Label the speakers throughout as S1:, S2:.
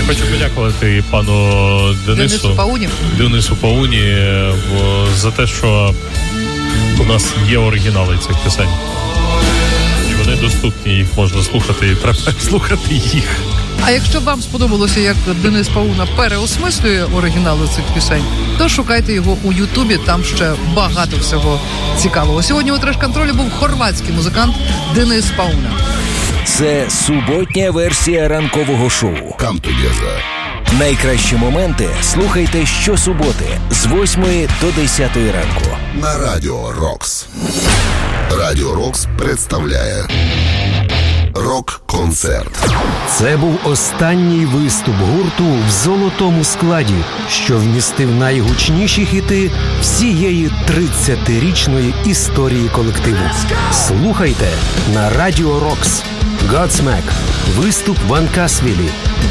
S1: Хочу подякувати пану Денису Пауні за те, що у нас є оригінали цих пісень. І вони доступні, їх можна слухати, і треба слухати їх.
S2: А якщо вам сподобалося, як Денис Пауна переосмислює оригінали цих пісень, то шукайте його у Ютубі, там ще багато всього цікавого. Сьогодні у Треш-контролі був хорватський музикант Денис Пауна.
S3: Це суботня версія ранкового шоу «Come Together». Найкращі моменти слухайте щосуботи з 8 до 10 ранку.
S4: На Радіо Рокс. Радіо Рокс представляє рок-концерт.
S5: Це був останній виступ гурту в золотому складі, що вмістив найгучніші хіти всієї 30-річної історії колективу. Слухайте на Радіо Рокс. Godsmack. Виступ в Анкасвілі.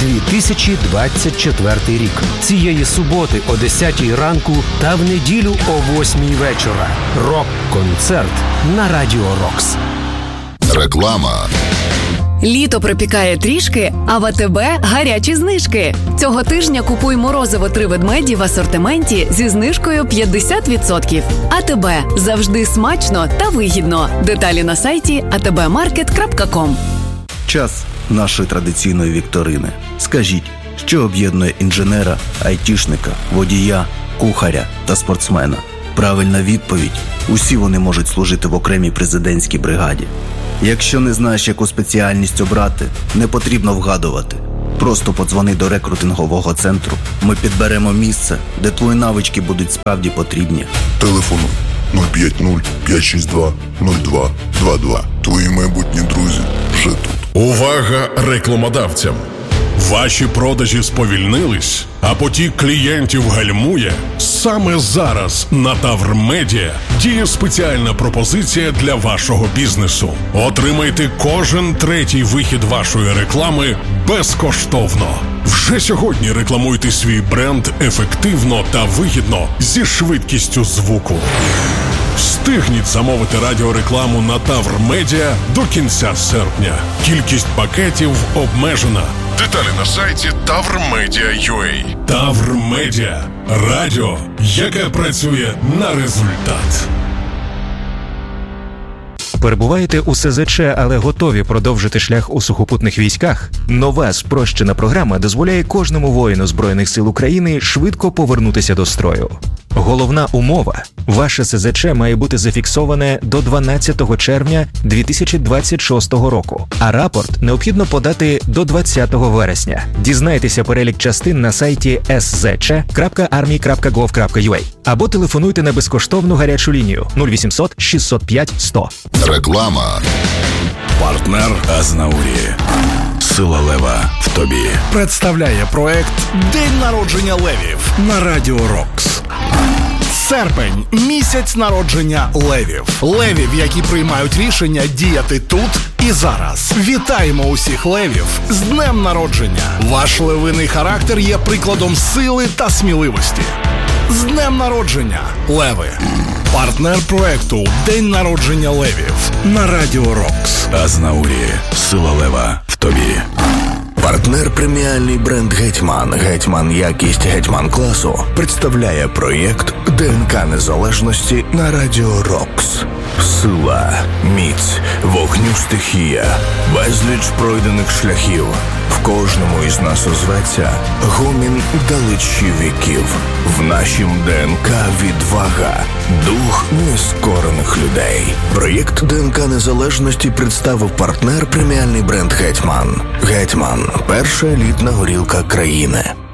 S5: 2024 рік. Цієї суботи о 10 ранку та в неділю о 8 вечора. Рок-концерт на Радіо Рокс.
S4: Реклама.
S6: Літо припікає трішки, а в АТБ гарячі знижки. Цього тижня купуй морозиво 3 ведмеді в асортименті зі знижкою 50%. АТБ. Завжди смачно та вигідно. Деталі на сайті atbmarket.com.
S7: Час нашої традиційної вікторини. Скажіть, що об'єднує інженера, айтішника, водія, кухаря та спортсмена? Правильна відповідь – усі вони можуть служити в окремій президентській бригаді. Якщо не знаєш, яку спеціальність обрати, не потрібно вгадувати. Просто подзвони до рекрутингового центру. Ми підберемо місце, де твої навички будуть справді потрібні.
S4: Телефону 050-562-0222. Твої майбутні друзі вже тут.
S8: Увага рекламодавцям! Ваші продажі сповільнились, а потік клієнтів гальмує? Саме зараз на Тавр Медіа діє спеціальна пропозиція для вашого бізнесу. Отримайте кожен третій вихід вашої реклами безкоштовно. Вже сьогодні рекламуйте свій бренд ефективно та вигідно зі швидкістю звуку. Встигніть замовити радіорекламу на Тавр Медіа до кінця серпня. Кількість пакетів обмежена. Деталі на сайті tavrmedia.ua. Тавр Медіа. Радіо, яке працює на результат.
S9: Перебуваєте у СЗЧ, але готові продовжити шлях у сухопутних військах? Нова спрощена програма дозволяє кожному воїну Збройних сил України швидко повернутися до строю. Головна умова – ваше СЗЧ має бути зафіксоване до 12 червня 2026 року, а рапорт необхідно подати до 20 вересня. Дізнайтеся перелік частин на сайті szc.army.gov.ua або телефонуйте на безкоштовну гарячу лінію 0800 605 100.
S4: Реклама.
S3: Партнер Азнаурі. Сила лева в тобі.
S10: Представляє проект «День народження левів» на Радіо Рокс. Серпень – місяць народження левів. Левів, які приймають рішення діяти тут і зараз. Вітаємо усіх левів з днем народження. Ваш левиний характер є прикладом сили та сміливості. З днем народження, леви! Партнер проекту «День народження левів» на Радіо Рокс.
S3: Азнаурі. Сила лева в тобі. Партнер преміальний бренд «Гетьман». «Гетьман» якість «Гетьман» класу представляє проєкт ДНК Незалежності на Радіо Рокс. Сила, міць, вогню стихія, безліч пройдених шляхів. В кожному із нас озветься гомін далечі віків. В нашім ДНК відвага, дух нескорених людей. Проєкт ДНК Незалежності представив партнер преміальний бренд «Гетьман». «Гетьман» – перша елітна горілка країни.